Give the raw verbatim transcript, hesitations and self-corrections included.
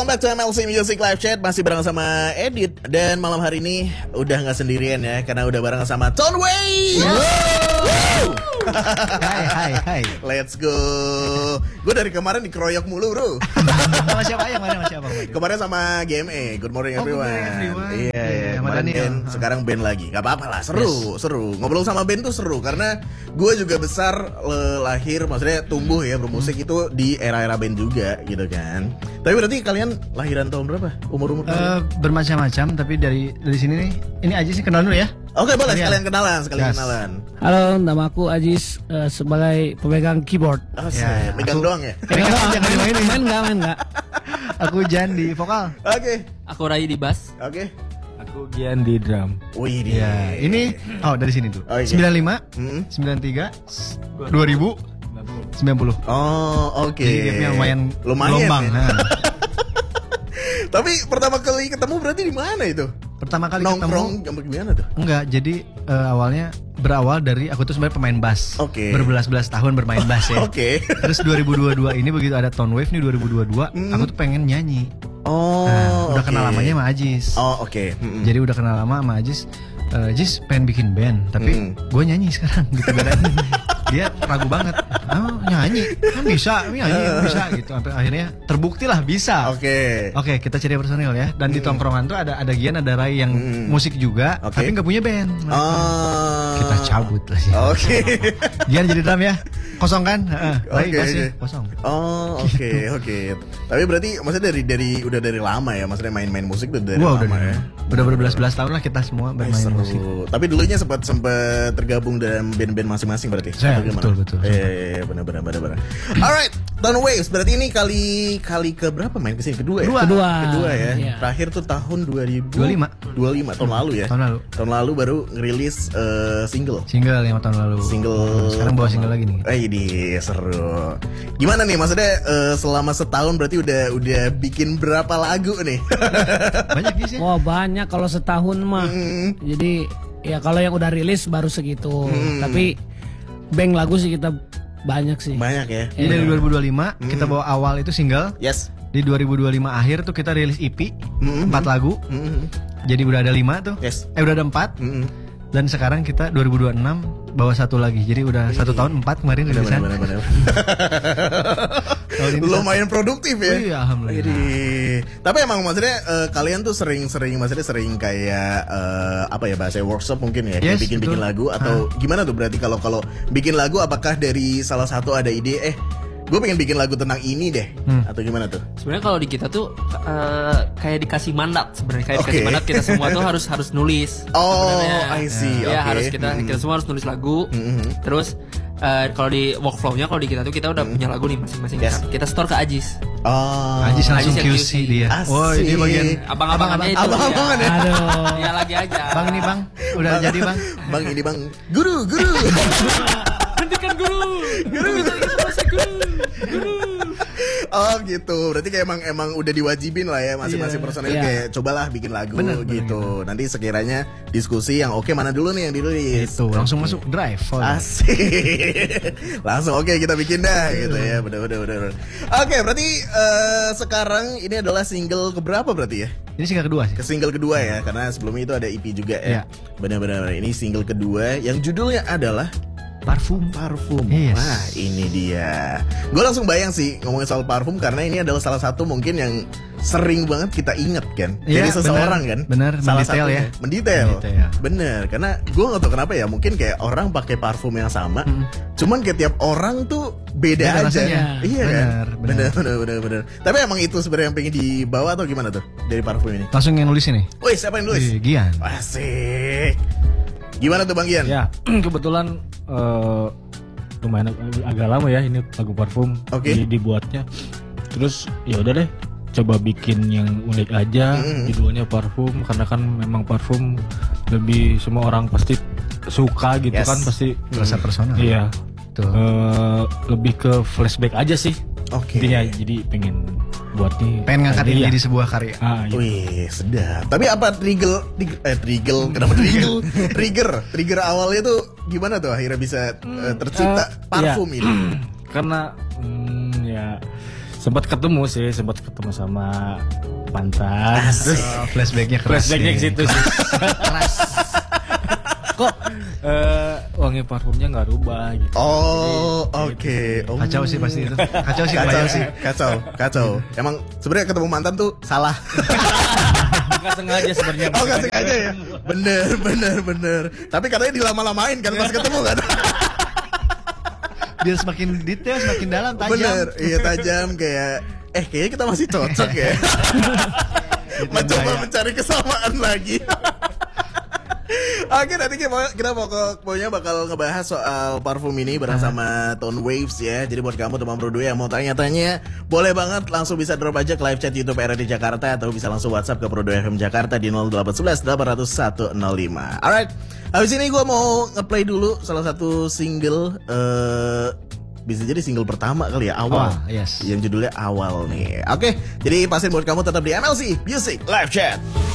welcome back to M L C Music Live Chat. Masih bareng sama Edit. Dan malam hari ini udah gak sendirian ya, karena udah bareng sama Tonway. Hai hai hai. Let's go. Gue dari kemarin dikeroyok mulu bro. Sama siapa ya? Sama siapa? Kemarin sama G M A, Good Morning Oh, Good Everyone. Morning Everyone. Iya, iya. Sama Kemarin Daniel. band, sekarang band lagi. Gak apa-apa lah, seru, Yes. seru. Ngobrol sama band tuh seru karena gue juga besar le- lahir, maksudnya tumbuh ya bermusik itu di era-era band juga gitu kan. Tapi berarti kalian lahiran tahun berapa? Umur-umur Eh, kalian? bermacam-macam, tapi dari dari sini nih, ini aja sih kenal dulu ya. Oke, boleh Kalian. sekalian kenalan, sekalian Yes. kenalan. Halo, nama aku Ajis uh, sebagai pemegang keyboard. Oh, Ya, pegang aku- doang ya. Pegang Enggak, jangan dimainin. main enggak, main enggak. Aku Jan di vokal. Oke, Aku Rai di bass. oke. Aku Gian di drum. Wih, Ya, ini oh dari sini tuh. Oh, iya. sembilan puluh lima, Hmm. sembilan puluh tiga, dua ribu, sembilan puluh. Oh, oke. Jadi gapnya lumayan lumayan. gelombang. men. Nah, Tapi pertama kali ketemu berarti di mana itu? pertama kali Nongkrong ketemu apa gimana tuh? enggak, jadi eh, awalnya berawal dari aku tuh sebenarnya pemain bass. Oke. Berbelas-belas tahun bermain bass ya. Oke. Terus dua ribu dua puluh dua ini begitu ada Tone Wave nih dua ribu dua puluh dua, Hmm. aku tuh pengen nyanyi. Oh, Nah, udah oke. kenal lamanya sama Ajis. Oh, oke. Mm-mm. Jadi udah kenal lama sama Ajis. Eh, Ajis pengen bikin band, tapi Mm. gue nyanyi sekarang gitu bedanya. Dia ragu banget. Oh, nyanyi kan bisa, nyanyi bisa gitu. Sampai akhirnya terbukti lah bisa. Oke. Oke, kita cari personil ya. Dan di tongkrongan tuh ada ada Gian, ada Rai yang Mm. musik juga, Oke. tapi nggak punya band. Oh. Kita cabut lah sih. Oke. Gian jadi drum ya. Kosong kan? Heeh. Rai Oke, bassnya oke. kosong. Oh, oke, oke. Tapi berarti maksudnya dari dari udah dari lama ya, maksudnya main-main musik tuh dari Wah, udah lama ya. udah berbelas-belas tahun lah kita semua Eh, bermain seru. musik. Tapi dulunya sempat sempat tergabung dalam band-band masing-masing berarti. Saya, Atau gimana? betul, betul. Iya, iya, iya, benar benar benar benar. Alright, Tone Waves berarti ini kali kali ke berapa main kesini? Kedua ya? Kedua. Kedua. Kedua ya. Iya. Terakhir tuh tahun dua ribu dua puluh lima. dua puluh lima tahun lalu ya. Tahun lalu. Tahun lalu baru ngerilis eh, single. Single lima tahun lalu. Single. Sekarang bawa single lagi nih. Eh, ini seru. Gimana nih maksudnya eh, selama setahun berarti udah udah bikin berapa lagu nih? Banyak sih. Wah, banyak kalau setahun mah. Hmm. Jadi ya kalau yang udah rilis baru segitu. Hmm. Tapi bank lagu sih kita banyak sih. Banyak ya. Jadi dari dua ribu dua puluh lima kita bawa awal itu single. Yes. Di dua ribu dua puluh lima akhir tuh kita rilis E P Mm-mm. empat lagu. Mm-mm. Jadi udah ada lima tuh. Yes. Eh udah ada empat. Mm-mm. Dan sekarang kita dua ribu dua puluh enam bawa satu lagi. Jadi udah satu tahun empat kemarin Bener, rilisan. bener, bener, bener. Tahun ini Lumayan produktif ya. Oh iya, alhamdulillah. Jadi, tapi emang maksudnya eh, kalian tuh sering-sering maksudnya sering kayak eh, apa ya bahasa workshop mungkin ya, kayak Yes, bikin-bikin betul. lagu atau gimana tuh berarti kalau kalau bikin lagu apakah dari salah satu ada ide eh gue pengen bikin lagu tentang ini deh Hmm. atau gimana tuh? Sebenarnya kalau di kita tuh eh, kayak dikasih mandat sebenarnya kayak Oke. dikasih mandat kita semua tuh harus harus nulis. Oh, sebenarnya. I see. Ya Oke. harus kita Mm-mm. kita semua harus nulis lagu. Mm-mm. Terus eh, kalau di workflow-nya kalau di kita tuh kita udah punya lagu nih masing-masing. Yes. Kita, kita store ke Ajis. Oh. Ajis langsung Ajis yang Q Q C. C dia. Asik. Oh, ini bagian Abang-abangannya itu. Abang-abangan ya? Aduh. Ya lagi aja. Bang ini bang, udah jadi bang. Bang ini bang, guru, guru. Hentikan guru. Guru itu itu masa guru. Guru. Oh gitu, berarti kayak emang emang udah diwajibin lah ya masing-masing Iya. personil Iya. kayak cobalah bikin lagu Bener, bener gitu. Nanti sekiranya diskusi yang oke mana dulu nih yang dirilis. Itu langsung masuk drive. Oh, Asik. Langsung oke kita bikin dah gitu ya. Bener bener bener. Oke, berarti eh, sekarang ini adalah single keberapa berarti ya? Ini single kedua sih. Ke single kedua ya, karena sebelumnya itu ada E P juga ya. Iya. Benar-benar ini single kedua yang judulnya adalah Parfum. Parfum. Yes. Wah, ini dia. Gue langsung bayang sih ngomongin soal parfum karena ini adalah salah satu mungkin yang sering banget kita inget kan. Jadi Iya, seseorang bener. kan. Bener, Salah mendetail satunya. ya. Mendetail. Mendetail. Bener. Karena gue gak tau kenapa ya. Mungkin kayak orang pakai parfum yang sama. Hmm. Cuman kayak tiap orang tuh beda, Beda aja. rasanya. Iya kan. Bener, bener. Bener, bener, bener, bener. Tapi emang itu sebenarnya yang pengen dibawa atau gimana tuh dari parfum ini? Langsung yang nulis ini. Woi, siapa yang nulis? Wih, Gian. Asik. Gimana tuh Bang Gian? Ya, kebetulan eh, lumayan ag- agak lama ya ini lagu parfum Oke. di- dibuatnya. Terus ya udah deh, coba bikin yang unik aja, Mm. judulnya parfum karena kan memang parfum lebih semua orang pasti suka gitu Yes. kan pasti. Rasa personal. Iya. Tuh. Eh, lebih ke flashback aja sih. Oke. Intinya jadi pengen buat nih. Pengen ngangkat ini iya. jadi sebuah karya. Ah, iya. Wih, sedap. Tapi apa trigger, trigger eh trigger, kenapa trigger? trigger, trigger awalnya tuh gimana tuh akhirnya bisa eh, tercipta Eh, parfum iya. ini? Karena hmm, ya sempat ketemu sih, sempat ketemu sama mantan. Oh, flashbacknya keras. Flashbacknya ke nih. situ sih. Keras. Kok eh, wangi parfumnya nggak rubah gitu. Oh, oke. Oh. Kacau sih pasti itu. Kacau sih, Kacau kebayang sih, kacau, kacau. Emang sebenarnya ketemu mantan tuh salah. Nggak sengaja sebenarnya. Oh, nggak sengaja ya. Bener, bener, bener. Tapi katanya dilama-lamain kan pas ketemu kan. Biar semakin detail, semakin dalam, tajam. Bener, iya tajam kayak. Eh, kayaknya kita masih cocok ya. Mencoba gaya. mencari kesamaan lagi. Oke, nanti kita, kita mau ke pokoknya bakal ngebahas soal parfum ini bareng sama Tone Waves ya. Jadi buat kamu teman Bro dua yang mau tanya-tanya, boleh banget langsung bisa drop aja ke live chat YouTube R R D Jakarta atau bisa langsung WhatsApp ke Bro dua F M Jakarta di nol delapan satu satu delapan nol satu nol lima. Alright, habis ini gue mau ngeplay dulu salah satu single, eh bisa jadi single pertama kali ya, awal. Oh, yes. Yang judulnya Awal nih. Oke, jadi pastiin buat kamu tetap di M L C Music Live Chat.